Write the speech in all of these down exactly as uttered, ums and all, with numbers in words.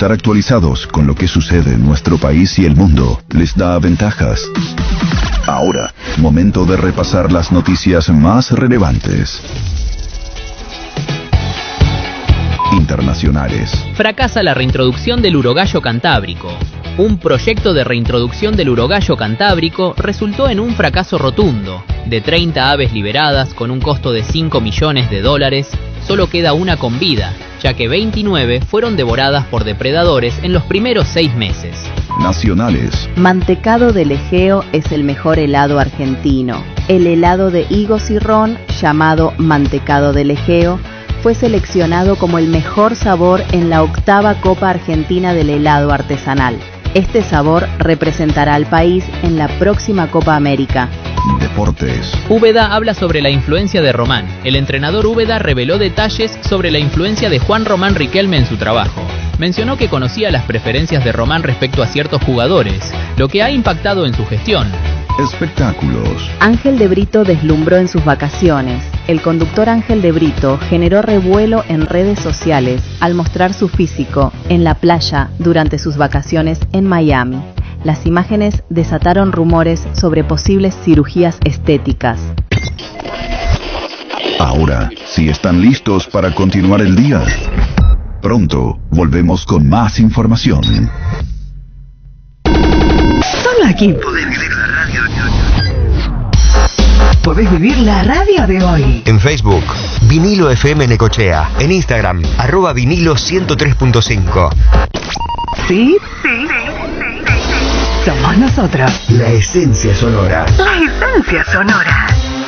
estar actualizados con lo que sucede en nuestro país y el mundo les da ventajas. Ahora, momento de repasar las noticias más relevantes. Internacionales. Fracasa la reintroducción del urogallo cantábrico. Un proyecto de reintroducción del urogallo cantábrico resultó en un fracaso rotundo. De treinta aves liberadas con un costo de cinco millones de dólares, solo queda una con vida, ya que veintinueve fueron devoradas por depredadores en los primeros seis meses. Nacionales. Mantecado del Egeo es el mejor helado argentino. El helado de higos y ron, llamado Mantecado del Egeo, fue seleccionado como el mejor sabor en la octava Copa Argentina del Helado Artesanal. Este sabor representará al país en la próxima Copa América. Deportes. Úbeda habla sobre la influencia de Román. El entrenador Úbeda reveló detalles sobre la influencia de Juan Román Riquelme en su trabajo. Mencionó que conocía las preferencias de Román respecto a ciertos jugadores, lo que ha impactado en su gestión. Espectáculos. Ángel de Brito deslumbró en sus vacaciones. El conductor Ángel de Brito generó revuelo en redes sociales al mostrar su físico en la playa durante sus vacaciones en Miami. Las imágenes desataron rumores sobre posibles cirugías estéticas. Ahora, si están listos para continuar el día, pronto volvemos con más información. Solo aquí podés vivir la radio de hoy. Podés vivir la radio de hoy. En Facebook, Vinilo F M Necochea. En Instagram, arroba vinilo ciento tres punto cinco. ¿Sí? Sí, sí, sí, sí. Somos nosotros. La esencia sonora. La esencia sonora.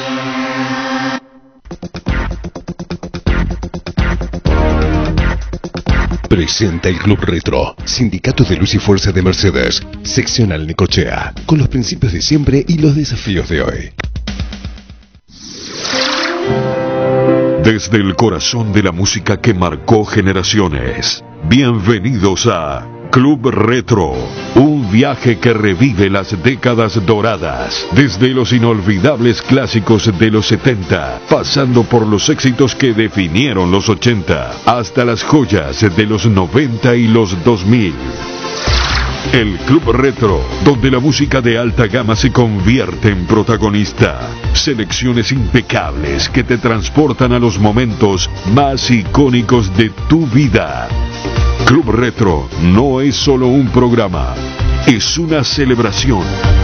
Presenta el Club Retro, Sindicato de Luz y Fuerza de Mercedes, seccional Necochea, con los principios de siempre y los desafíos de hoy. Desde el corazón de la música que marcó generaciones, bienvenidos a Club Retro, un viaje que revive las décadas doradas, desde los inolvidables clásicos de los setenta, pasando por los éxitos que definieron los ochenta, hasta las joyas de los noventa y los dos mil. El Club Retro, donde la música de alta gama se convierte en protagonista. Selecciones impecables que te transportan a los momentos más icónicos de tu vida. Club Retro no es solo un programa, es una celebración.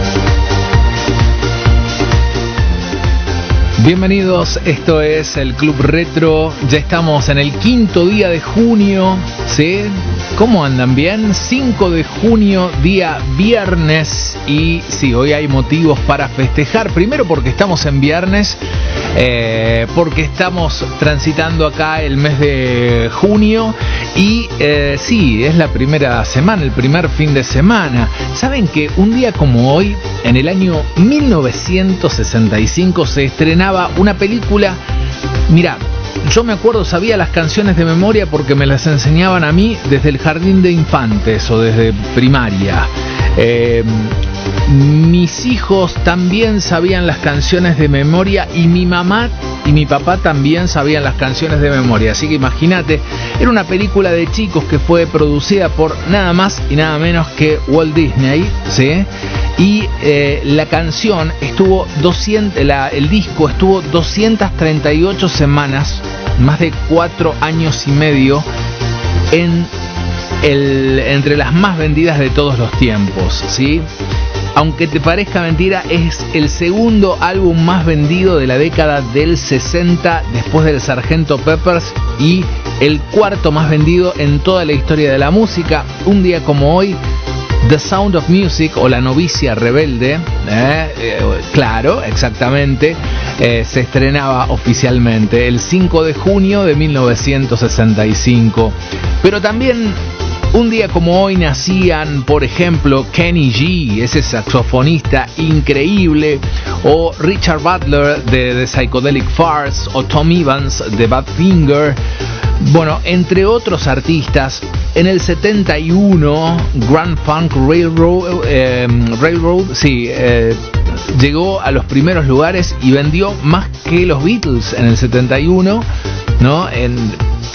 Bienvenidos, esto es el Club Retro, ya estamos en el quinto día de junio, ¿sí? ¿Cómo andan? ¿Bien? cinco de junio, día viernes, y sí, hoy hay motivos para festejar, primero porque estamos en viernes, eh, porque estamos transitando acá el mes de junio, y eh, sí, es la primera semana, el primer fin de semana. ¿Saben que un día como hoy, en el año mil novecientos sesenta y cinco, se estrenaba una película? Mira, yo me acuerdo, sabía las canciones de memoria porque me las enseñaban a mí desde el jardín de infantes o desde primaria. Eh, mis hijos también sabían las canciones de memoria y mi mamá y mi papá también sabían las canciones de memoria. Así que imagínate, era una película de chicos que fue producida por nada más y nada menos que Walt Disney, ¿sí? Y eh, la canción estuvo doscientos, la, el disco estuvo doscientas treinta y ocho semanas, más de cuatro años y medio, en el, entre las más vendidas de todos los tiempos, ¿sí? Aunque te parezca mentira, es el segundo álbum más vendido de la década del sesenta después del Sargento Peppers y el cuarto más vendido en toda la historia de la música. Un día como hoy, The Sound of Music, o La Novicia Rebelde, eh, eh, claro, exactamente, eh, se estrenaba oficialmente el cinco de junio de mil novecientos sesenta y cinco. Pero también un día como hoy nacían, por ejemplo, Kenny G, ese saxofonista increíble, o Richard Butler de The Psychedelic Furs, o Tom Evans de Badfinger. Bueno, entre otros artistas. En el setenta y uno, Grand Funk Railroad, eh, Railroad sí, eh, llegó a los primeros lugares y vendió más que los Beatles en el setenta y uno, ¿no? En,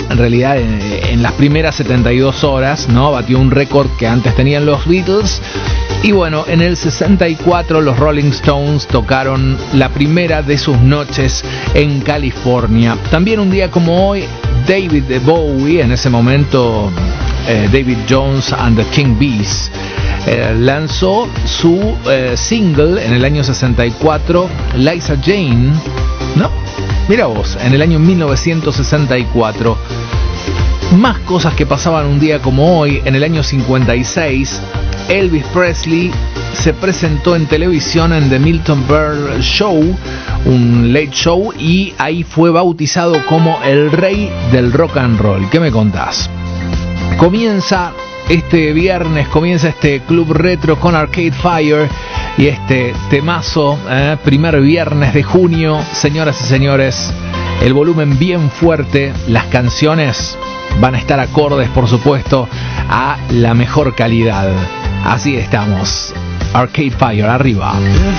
en realidad en, en las primeras setenta y dos horas, ¿no? Batió un récord que antes tenían los Beatles. Y bueno, en el sesenta y cuatro los Rolling Stones tocaron la primera de sus noches en California. También un día como hoy, David Bowie, en ese momento eh, David Jones and the King Bees, eh, lanzó su eh, single en el año sesenta y cuatro, Liza Jane, ¿no? Mira vos, en el año mil novecientos sesenta y cuatro. Más cosas que pasaban un día como hoy, en el año cincuenta y seis, Elvis Presley se presentó en televisión en The Milton Berle Show, un late show, y ahí fue bautizado como el rey del rock and roll. ¿Qué me contás? Comienza este viernes, comienza este club retro con Arcade Fire y este temazo, eh, primer viernes de junio. Señoras y señores, el volumen bien fuerte, las canciones van a estar acordes, por supuesto, a la mejor calidad. Así estamos. Arcade Fire, arriba.